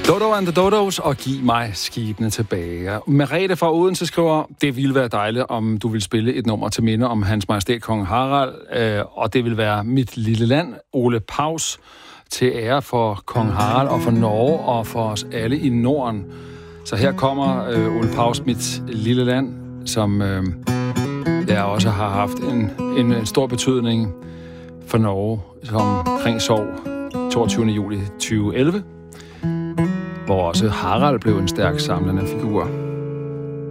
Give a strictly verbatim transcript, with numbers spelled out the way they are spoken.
Dodo and the Dodos og giv mig skibene tilbage. Merete fra Odense skriver, det ville være dejligt, om du vil spille et nummer til minde om Hans Majestæt Kong Harald, øh, og det vil være Mit Lille Land, Ole Paus, til ære for Kong Harald og for Norge og for os alle i Norden. Så her kommer øh, Ole Paus, Mit Lille Land, som øh, jeg også har haft en, en, en stor betydning for Norge, som kring sorg toogtyvende juli tyve elleve, hvor også Harald blev en stærk samlende figur.